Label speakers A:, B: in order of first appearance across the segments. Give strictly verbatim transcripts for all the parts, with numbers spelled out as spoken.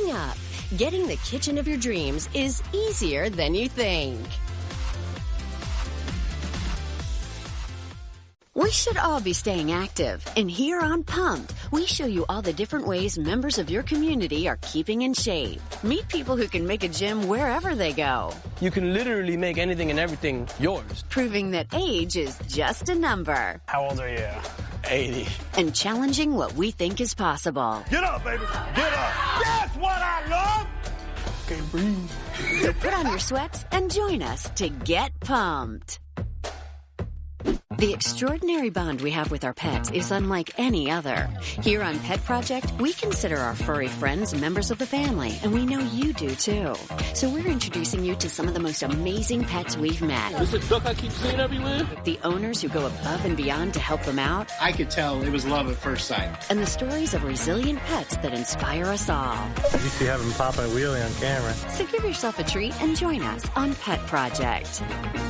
A: Coming up, getting the kitchen of your dreams is easier than you think. We should all be staying active, and here on Pumped, we show you all the different ways members of your community are keeping in shape. Meet people who can make a gym wherever they go.
B: You can literally make anything and everything yours.
A: Proving that age is just a number.
B: How old are you? eighty.
A: And challenging what we think is possible.
C: Get up, baby. Get up. That's what I love.
B: Can't breathe.
A: So put on your sweats and join us to get pumped. The extraordinary bond we have with our pets is unlike any other. Here on Pet Project, we consider our furry friends members of the family, and we know you do too. So we're introducing you to some of the most amazing pets we've met.
B: This is a duck I keep seeing everywhere.
A: The owners who go above and beyond to help them out.
D: I could tell it was love at first sight.
A: And the stories of resilient pets that inspire us all.
E: You see having popping a wheelie on camera.
A: So give yourself a treat and join us on Pet Project.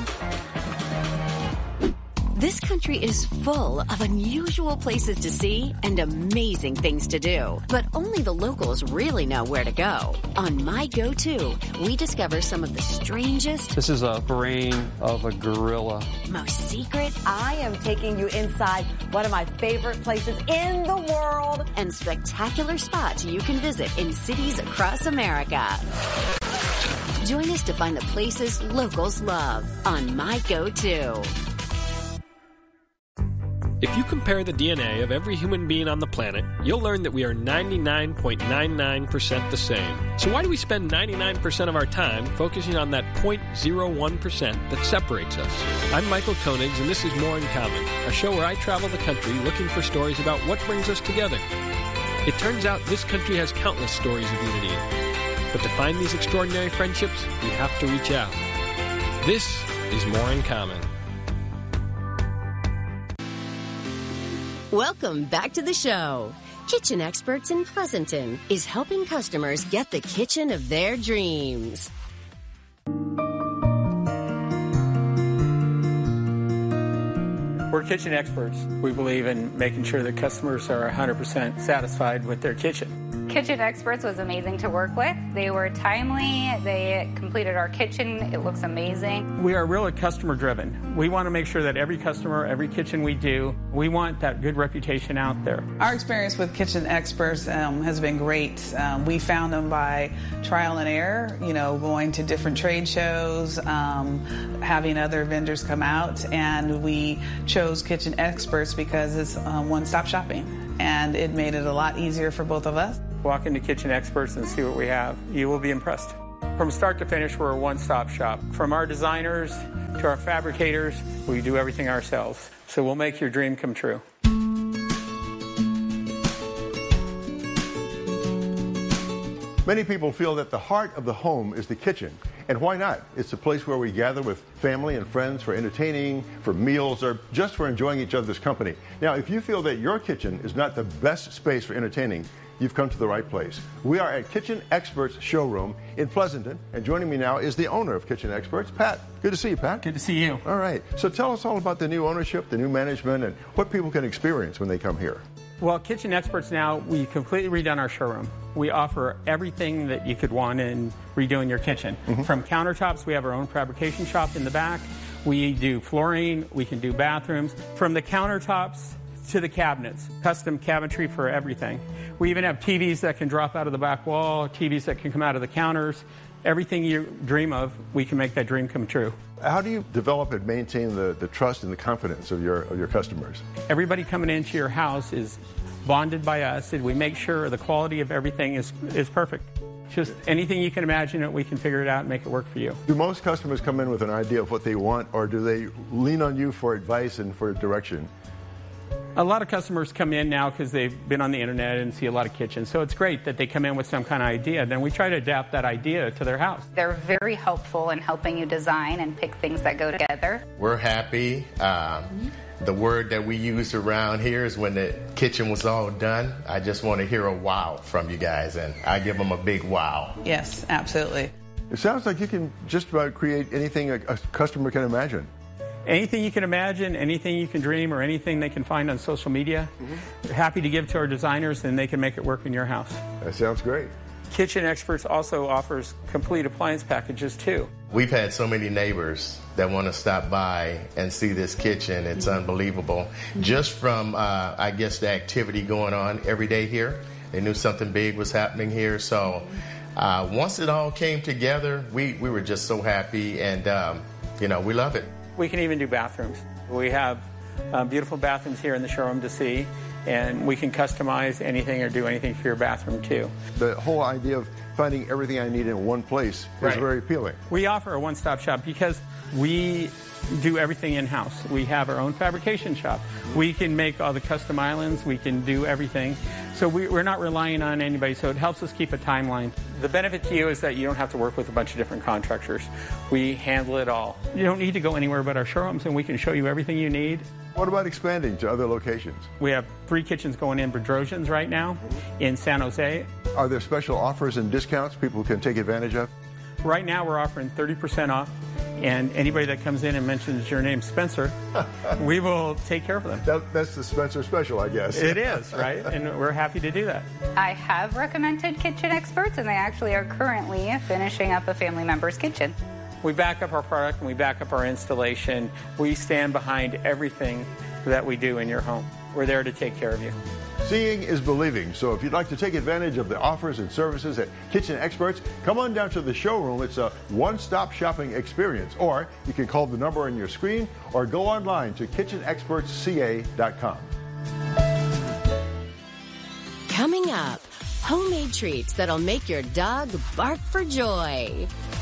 A: This country is full of unusual places to see and amazing things to do. But only the locals really know where to go. On My Go-To, we discover some of the strangest...
F: This is a brain of a gorilla.
A: ...most secret...
G: I am taking you inside one of my favorite places in the world.
A: ...and spectacular spots you can visit in cities across America. Join us to find the places locals love on My Go-To.
H: If you compare the D N A of every human being on the planet, you'll learn that we are ninety-nine point nine nine percent the same. So why do we spend ninety-nine percent of our time focusing on that zero point zero one percent that separates us? I'm Michael Koenigs, and this is More in Common, a show where I travel the country looking for stories about what brings us together. It turns out this country has countless stories of unity. But to find these extraordinary friendships, we have to reach out. This is More in Common.
A: Welcome back to the show. Kitchen Experts in Pleasanton is helping customers get the kitchen of their dreams.
I: We're kitchen experts. We believe in making sure that customers are one hundred percent satisfied with their kitchen.
J: Kitchen Experts was amazing to work with. They were timely. They completed our kitchen. It looks amazing.
I: We are really customer driven. We want to make sure that every customer, every kitchen we do, we want that good reputation out there.
K: Our experience with Kitchen Experts um, has been great. Um, we found them by trial and error, you know, going to different trade shows, um, having other vendors come out, and we chose Kitchen Experts because it's um, one-stop shopping, and it made it a lot easier for both of us.
I: Walk into Kitchen Experts and see what we have. You will be impressed. From start to finish, we're a one-stop shop. From our designers to our fabricators, we do everything ourselves. So we'll make your dream come true.
L: Many people feel that the heart of the home is the kitchen. And why not? It's a place where we gather with family and friends for entertaining, for meals, or just for enjoying each other's company. Now, if you feel that your kitchen is not the best space for entertaining, you've come to the right place. We are at Kitchen Experts Showroom in Pleasanton, and joining me now is the owner of Kitchen Experts, Pat. Good to see you, Pat.
I: Good to see you.
L: All right. So tell us all about the new ownership, the new management, and what people can experience when they come here.
I: Well, Kitchen Experts now, we completely redone our showroom. We offer everything that you could want in redoing your kitchen. Mm-hmm. From countertops, we have our own fabrication shop in the back. We do flooring, we can do bathrooms. From the countertops to the cabinets, custom cabinetry for everything. We even have T Vs that can drop out of the back wall, T Vs that can come out of the counters. Everything you dream of, we can make that dream come true.
L: How do you develop and maintain the, the trust and the confidence of your of your customers?
I: Everybody coming into your house is bonded by us, and we make sure the quality of everything is is perfect. Just anything you can imagine, we can figure it out and make it work for you.
L: Do most customers come in with an idea of what they want, or do they lean on you for advice and for direction?
I: A lot of customers come in now because they've been on the internet and see a lot of kitchens. So it's great that they come in with some kind of idea. Then we try to adapt that idea to their house.
J: They're very helpful in helping you design and pick things that go together.
M: We're happy. Um, the word that we use around here is when the kitchen was all done, I just want to hear a wow from you guys, and I give them a big wow.
K: Yes, absolutely.
L: It sounds like you can just about create anything a, a customer can imagine.
I: Anything you can imagine, anything you can dream, or anything they can find on social media, mm-hmm. We're happy to give to our designers, and they can make it work in your house.
L: That sounds great.
I: Kitchen Experts also offers complete appliance packages too.
M: We've had so many neighbors that want to stop by and see this kitchen. It's unbelievable. Just from, uh, I guess, the activity going on every day here. They knew something big was happening here. So uh, once it all came together, we, we were just so happy, and, um, you know, we love it.
I: We can even do bathrooms. We have uh, beautiful bathrooms here in the showroom to see, and we can customize anything or do anything for your bathroom too.
L: The whole idea of finding everything I need in one place is
I: Right.
L: very appealing.
I: We offer a one-stop shop because we do everything in-house. We have our own fabrication shop. We can make all the custom islands. We can do everything. So we, we're not relying on anybody, so it helps us keep a timeline. The benefit to you is that you don't have to work with a bunch of different contractors. We handle it all. You don't need to go anywhere but our showrooms, and we can show you everything you need.
L: What about expanding to other locations?
I: We have three kitchens going in Bedrosians right now in San Jose.
L: Are there special offers and discounts people can take advantage of?
I: Right now we're offering thirty percent off, and anybody that comes in and mentions your name, Spencer, we will take care of them.
L: That, that's the Spencer special, I guess.
I: It is, right? And we're happy to do that.
J: I have recommended Kitchen Experts, and they actually are currently finishing up a family member's kitchen.
I: We back up our product and we back up our installation. We stand behind everything that we do in your home. We're there to take care of you.
L: Seeing is believing, so if you'd like to take advantage of the offers and services at Kitchen Experts, come on down to the showroom. It's a one-stop shopping experience. Or you can call the number on your screen or go online to kitchen experts c a dot com.
A: Coming up, homemade treats that'll make your dog bark for joy.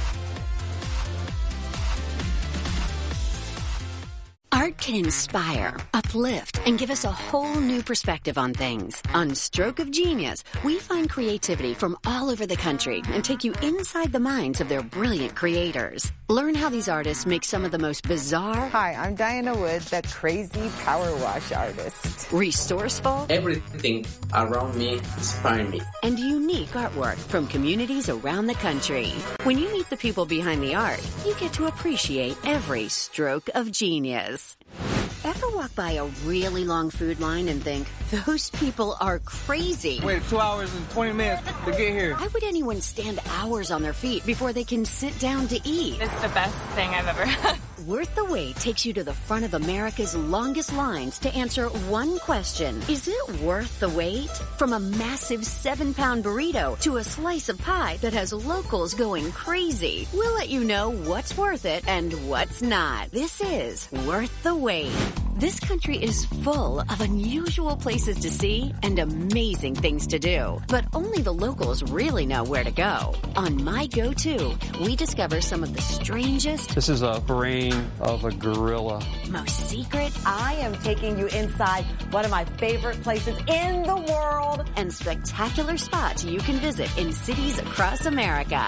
A: Art can inspire, uplift, and give us a whole new perspective on things. On Stroke of Genius, we find creativity from all over the country and take you inside the minds of their brilliant creators. Learn how these artists make some of the most bizarre...
N: Hi, I'm Diana Wood, the crazy power wash artist.
A: Resourceful...
O: Everything around me inspires me.
A: And unique artwork from communities around the country. When you meet the people behind the art, you get to appreciate every stroke of genius. Ever walk by a really long food line and think, those people are crazy?
P: Wait two hours and twenty minutes to get here.
A: Why would anyone stand hours on their feet before they can sit down to eat?
Q: It's the best thing I've ever had.
A: Worth the Wait takes you to the front of America's longest lines to answer one question. Is it worth the wait? From a massive seven-pound burrito to a slice of pie that has locals going crazy. We'll let you know what's worth it and what's not. This is Worth the Wait. This country is full of unusual places to see and amazing things to do. But only the locals really know where to go. On My Go-To, we discover some of the strangest...
F: This is a brain of a gorilla.
A: Most secret...
G: I am taking you inside one of my favorite places in the world.
A: And spectacular spots you can visit in cities across America.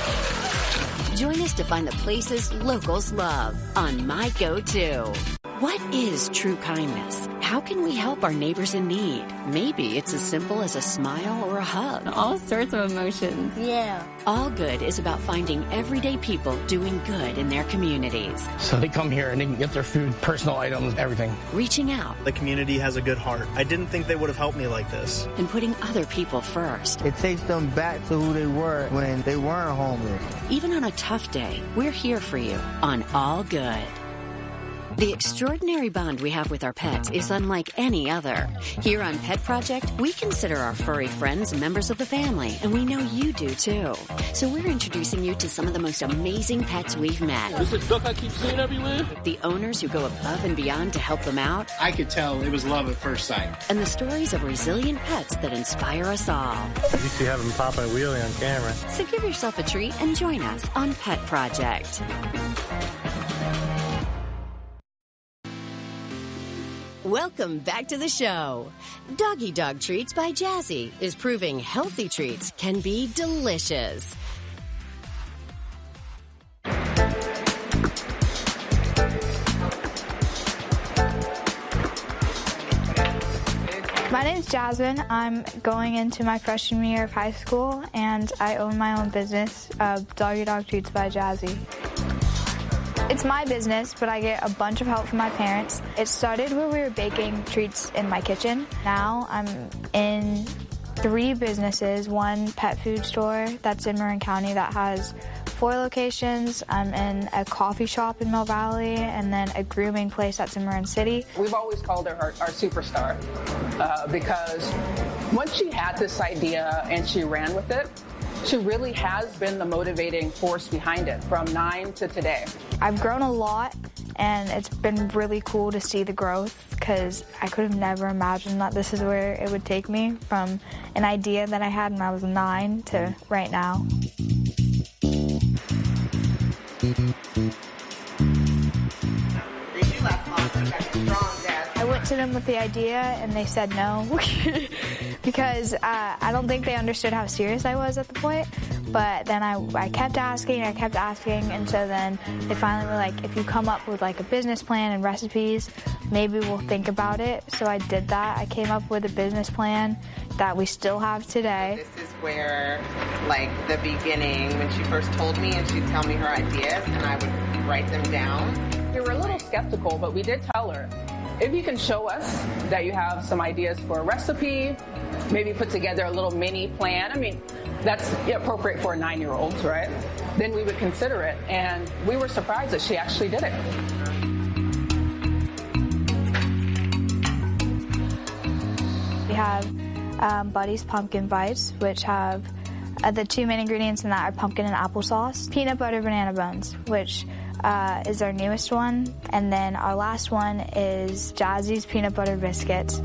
A: Join us to find the places locals love on My Go-To. What is true kindness? How can we help our neighbors in need? Maybe it's as simple as a smile or a hug.
Q: All sorts of emotions.
A: Yeah. All Good is about finding everyday people doing good in their communities.
R: So they come here and they can get their food, personal items, everything.
A: Reaching out.
S: The community has a good heart. I didn't think they would have helped me like this.
A: And putting other people first.
T: It takes them back to who they were when they weren't homeless.
A: Even on a tough day, we're here for you on All Good. The extraordinary bond we have with our pets is unlike any other. Here on Pet Project, we consider our furry friends members of the family, and we know you do too. So we're introducing you to some of the most amazing pets we've met.
B: This is duck I keep seeing everywhere?
A: The owners who go above and beyond to help them out.
D: I could tell it was love at first sight.
A: And the stories of resilient pets that inspire us all.
E: You used to have them popping a wheelie on camera.
A: So give yourself a treat and join us on Pet Project. Welcome back to the show. Doggy Dog Treats by Jazzy is proving healthy treats can be delicious.
U: My name is Jasmine. I'm going into my freshman year of high school, and I own my own business, uh, Doggy Dog Treats by Jazzy. It's my business, but I get a bunch of help from my parents. It started where we were baking treats in my kitchen. Now I'm in three businesses, one pet food store that's in Marin County that has four locations, um, and a coffee shop in Mill Valley, and then a grooming place that's in Marin City.
C: We've always called her our, our superstar uh, because once she had this idea and she ran with it, she really has been the motivating force behind it from nine to today.
U: I've grown a lot, and it's been really cool to see the growth because I could have never imagined that this is where it would take me, from an idea that I had when I was nine to right now. I went to them with the idea and they said no because uh, I don't think they understood how serious I was at the point. But then I, I kept asking, I kept asking, and so then they finally were like, if you come up with like a business plan and recipes, maybe we'll think about it. So I did that. I came up with a business plan that we still have today.
N: This is where, like, the beginning, when she first told me and she'd tell me her ideas and I would write them down.
C: We were a little skeptical, but we did tell her, if you can show us that you have some ideas for a recipe, maybe put together a little mini plan. I mean, that's appropriate for a nine-year-old, right? Then we would consider it. And we were surprised that she actually did it.
U: We have um, Buddy's Pumpkin Bites, which have uh, the two main ingredients in that are pumpkin and applesauce. Peanut butter banana buns, which uh, is our newest one. And then our last one is Jazzy's peanut butter biscuits.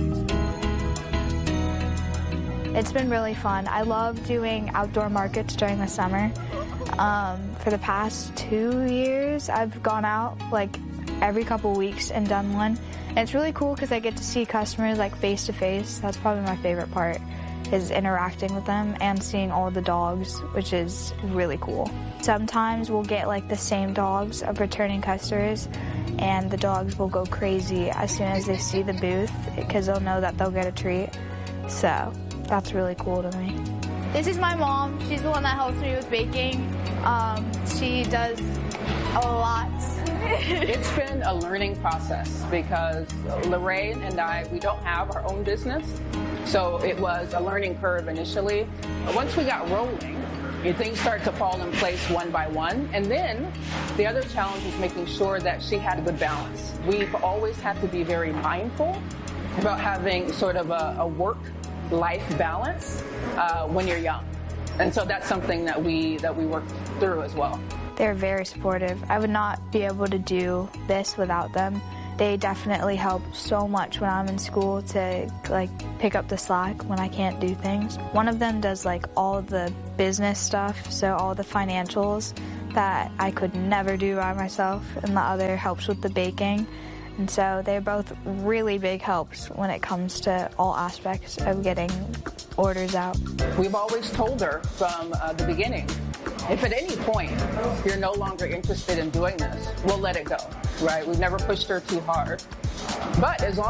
U: It's been really fun. I love doing outdoor markets during the summer. Um, for the past two years, I've gone out like every couple weeks and done one. And it's really cool because I get to see customers like face to face. That's probably my favorite part, is interacting with them and seeing all the dogs, which is really cool. Sometimes we'll get like the same dogs of returning customers, and the dogs will go crazy as soon as they see the booth because they'll know that they'll get a treat. So that's really cool to me. This is my mom. She's the one that helps me with baking. Um, she does a lot.
C: It's been a learning process because Lorraine and I, we don't have our own business. So it was a learning curve initially. But once we got rolling, things start to fall in place one by one. And then the other challenge is making sure that she had a good balance. We've always had to be very mindful about having sort of a, a work-life balance uh, when you're young. And so that's something that we that we work through as well.
U: They're very supportive. I would not be able to do this without them. They definitely help so much when I'm in school to like pick up the slack when I can't do things. One of them does like all the business stuff, so all the financials that I could never do by myself, and the other helps with the baking. And so they're both really big helps when it comes to all aspects of getting orders out.
C: We've always told her from uh, the beginning, if at any point you're no longer interested in doing this, we'll let it go, right? We've never pushed her too hard. But as long